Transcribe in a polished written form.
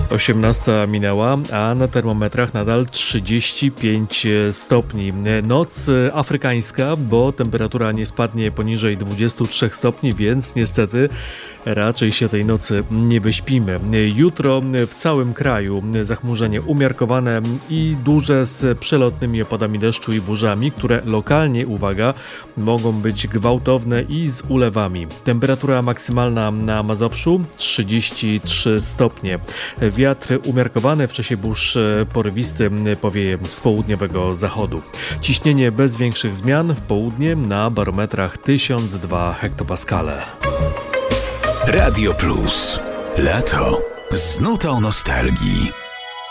18 minęła, a na termometrach nadal 35 stopni. Noc afrykańska, bo temperatura nie spadnie poniżej 23 stopni, więc niestety raczej się tej nocy nie wyśpimy. Jutro w całym kraju zachmurzenie umiarkowane i duże z przelotnymi opadami deszczu i burzami, które lokalnie, uwaga, mogą być gwałtowne i z ulewami. Temperatura maksymalna na Mazowszu 33 stopnie. Wiatr umiarkowany, w czasie burz porywisty powieje z południowego zachodu. Ciśnienie bez większych zmian, w południe na barometrach 1002 hektopaskale. Radio Plus. Lato z nutą nostalgii.